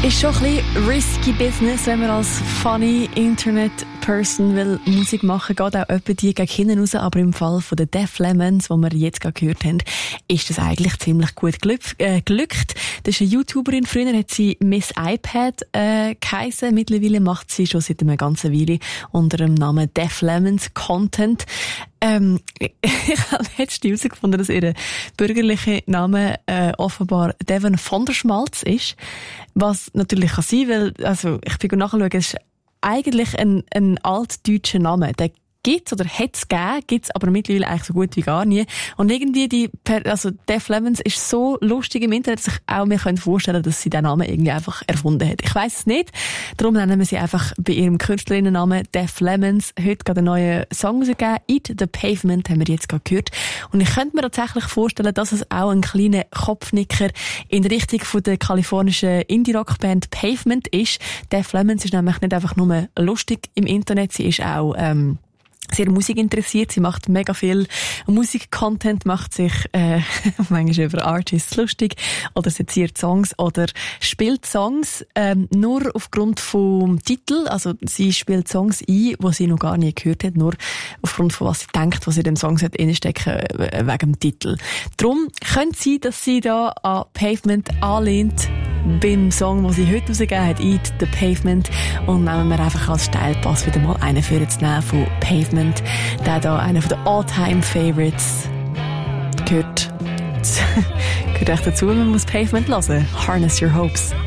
Ist schon ein bisschen risky Business, wenn man als funny Internet-Person will Musik machen, geht auch etwa die gegen hinten raus, aber im Fall von den Def Lemons, die wir jetzt gerade gehört haben, ist das eigentlich ziemlich gut gelückt. Das ist eine YouTuberin, früher hat sie Miss iPad geheissen, mittlerweile macht sie schon seit einer ganzen Weile unter dem Namen Def Lemons Content. Ich habe letztens herausgefunden, dass ihr bürgerlicher Name offenbar Devon von der Schmalz ist. Was natürlich kann sein, weil, also, ich bin nachschauen, es ist eigentlich ein altdeutscher Name. Der gibt's oder hat's gegeben, gibt's aber mittlerweile eigentlich so gut wie gar nie. Und irgendwie Def Lemons ist so lustig im Internet, dass ich auch mir vorstellen könnte, dass sie den Namen irgendwie einfach erfunden hat. Ich weiss es nicht. Darum nennen wir sie einfach bei ihrem Künstlerinnennamen Def Lemons. Heute gerade einen neuen Song rausgegeben. Eat the Pavement haben wir jetzt gerade gehört. Und ich könnte mir tatsächlich vorstellen, dass es auch ein kleiner Kopfnicker in Richtung von der kalifornischen Indie-Rock-Band Pavement ist. Def Lemons ist nämlich nicht einfach nur lustig im Internet, sie ist auch sehr musikinteressiert. Sie macht mega viel Musik-Content, macht sich manchmal über Artists lustig oder seziert Songs oder spielt Songs nur aufgrund vom Titel. Also sie spielt Songs ein, die sie noch gar nie gehört hat, nur aufgrund von was sie denkt, was sie in den Songs reinstecken wegen dem Titel. Darum könnte es sein, dass sie da an Pavement anlehnt beim Song, den sie heute rausgegeben hat, Eat the Pavement. Und nehmen wir einfach als Steilpass wieder mal einen für zu nehmen von Pavement. Der da einer von den All-Time-Favorites gehört echt dazu, man muss Pavement hören. Harness Your Hopes.